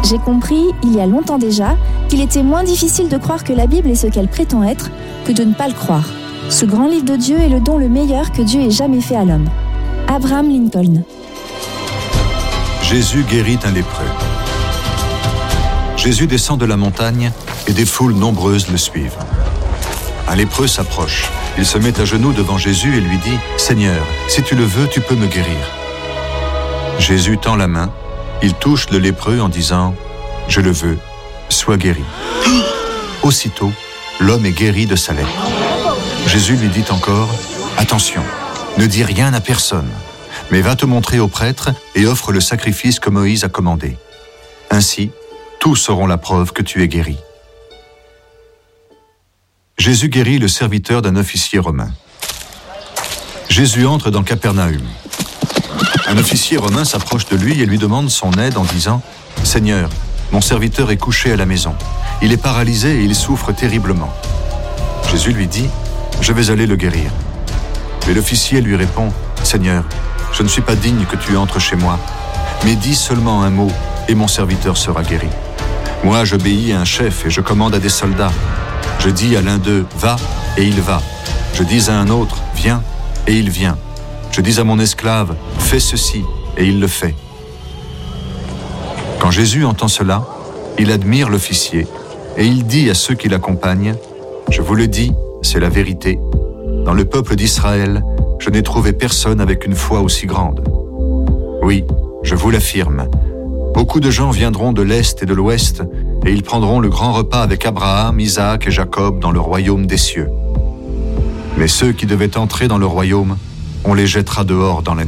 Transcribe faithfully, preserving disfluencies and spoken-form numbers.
J'ai compris, il y a longtemps déjà, qu'il était moins difficile de croire que la Bible est ce qu'elle prétend être que de ne pas le croire. Ce grand livre de Dieu est le don le meilleur que Dieu ait jamais fait à l'homme. Abraham Lincoln. Jésus guérit un lépreux. Jésus descend de la montagne et des foules nombreuses le suivent. Un lépreux s'approche. Il se met à genoux devant Jésus et lui dit « Seigneur, si tu le veux, tu peux me guérir. » Jésus tend la main. Il touche le lépreux en disant « Je le veux, sois guéri. » Aussitôt, l'homme est guéri de sa lèpre. Jésus lui dit encore « Attention, ne dis rien à personne, mais va te montrer au prêtre et offre le sacrifice que Moïse a commandé. Ainsi, tous auront la preuve que tu es guéri. » Jésus guérit le serviteur d'un officier romain. Jésus entre dans Capernaum. Un officier romain s'approche de lui et lui demande son aide en disant « Seigneur, mon serviteur est couché à la maison. Il est paralysé et il souffre terriblement. » Jésus lui dit « Je vais aller le guérir. » Mais l'officier lui répond « Seigneur, je ne suis pas digne que tu entres chez moi, mais dis seulement un mot et mon serviteur sera guéri. Moi, j'obéis à un chef et je commande à des soldats. Je dis à l'un d'eux « Va » et il va. Je dis à un autre « Viens » et il vient. Je dis à mon esclave « Fais ceci » et il le fait. Quand Jésus entend cela, il admire l'officier et il dit à ceux qui l'accompagnent « Je vous le dis, c'est la vérité. Dans le peuple d'Israël, je n'ai trouvé personne avec une foi aussi grande. Oui, je vous l'affirme, beaucoup de gens viendront de l'Est et de l'Ouest et ils prendront le grand repas avec Abraham, Isaac et Jacob dans le royaume des cieux. Mais ceux qui devaient entrer dans le royaume, on les jettera dehors dans la nuit.